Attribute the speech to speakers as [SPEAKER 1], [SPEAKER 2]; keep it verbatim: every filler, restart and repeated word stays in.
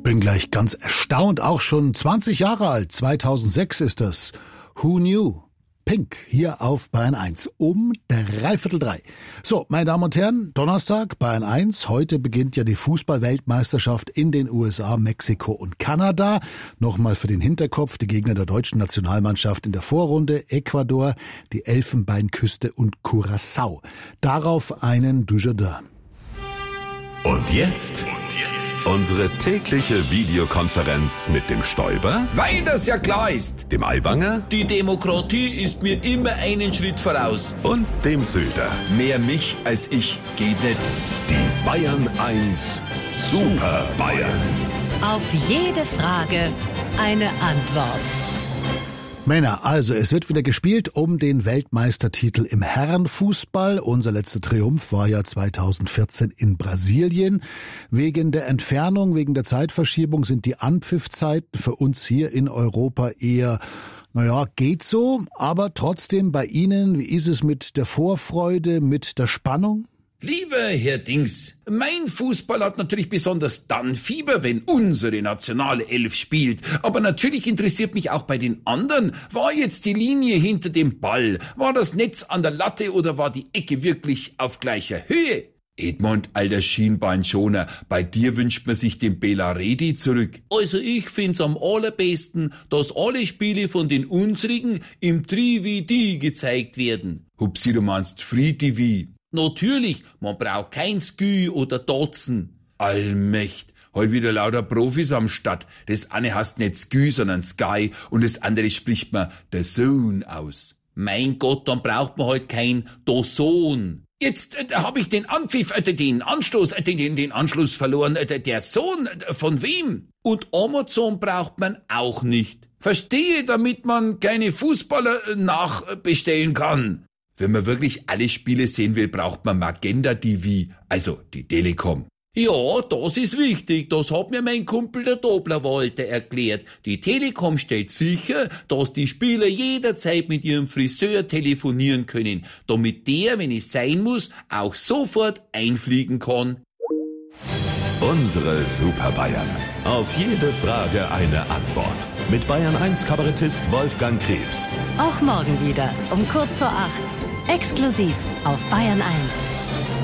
[SPEAKER 1] Bin gleich ganz erstaunt, auch schon zwanzig Jahre alt, zweitausendsechs ist das. Who knew? Pink, hier auf Bayern eins, um dreiviertel drei. So, meine Damen und Herren, Donnerstag, Bayern eins. Heute beginnt ja die Fußball-Weltmeisterschaft in den U S A, Mexiko und Kanada. Nochmal für den Hinterkopf, die Gegner der deutschen Nationalmannschaft in der Vorrunde, Ecuador, die Elfenbeinküste und Curaçao. Darauf einen Dujardin.
[SPEAKER 2] Und jetzt unsere tägliche Videokonferenz mit dem Stoiber,
[SPEAKER 3] weil das ja klar ist.
[SPEAKER 2] dem Aiwanger
[SPEAKER 4] Die Demokratie ist mir immer einen Schritt voraus.
[SPEAKER 2] und dem Söder.
[SPEAKER 3] Mehr mich als ich geht nicht.
[SPEAKER 2] Die Bayern eins Super Bayern.
[SPEAKER 5] Auf jede Frage eine Antwort.
[SPEAKER 1] Männer, also es wird wieder gespielt um den Weltmeistertitel im Herrenfußball. Unser letzter Triumph war ja zweitausendvierzehn in Brasilien. Wegen der Entfernung, wegen der Zeitverschiebung sind die Anpfiffzeiten für uns hier in Europa eher, naja, geht so. Aber trotzdem bei Ihnen, wie ist es mit der Vorfreude, mit der Spannung?
[SPEAKER 3] Lieber Herr Dings, mein Fußball hat natürlich besonders dann Fieber, wenn unsere nationale Elf spielt. Aber natürlich interessiert mich auch bei den anderen, war jetzt die Linie hinter dem Ball? War das Netz an der Latte oder war die Ecke wirklich auf gleicher Höhe? Edmund, alter Schienbeinschoner, bei dir wünscht man sich den Bela Redi zurück.
[SPEAKER 4] Also ich find's am allerbesten, dass alle Spiele von den unsrigen im drei V D gezeigt werden.
[SPEAKER 3] Hupsi, du meinst Free T V.
[SPEAKER 4] Natürlich, man braucht kein Sky oder Dotzen.
[SPEAKER 3] Allmächt, heute wieder lauter Profis am Start. Das eine heißt nicht Sky, sondern Sky und das andere spricht man der Sohn aus.
[SPEAKER 4] Mein Gott, dann braucht man halt kein Dozon.
[SPEAKER 3] Jetzt äh, habe ich den Anpfiff, äh, den Anstoß, äh, den, den Anschluss verloren. Äh, der Sohn, äh, von wem?
[SPEAKER 4] Und Amazon braucht man auch nicht.
[SPEAKER 3] Verstehe, damit man keine Fußballer äh, nachbestellen kann. Wenn man wirklich alle Spiele sehen will, braucht man Magenta T V, also die Telekom.
[SPEAKER 4] Ja, das ist wichtig. Das hat mir mein Kumpel der Dobler Walter erklärt. Die Telekom stellt sicher, dass die Spieler jederzeit mit ihrem Friseur telefonieren können, damit der, wenn es sein muss, auch sofort einfliegen kann.
[SPEAKER 2] Unsere Super Bayern. Auf jede Frage eine Antwort. Mit Bayern eins Kabarettist Wolfgang Krebs.
[SPEAKER 5] Auch morgen wieder um kurz vor acht. Exklusiv auf Bayern eins.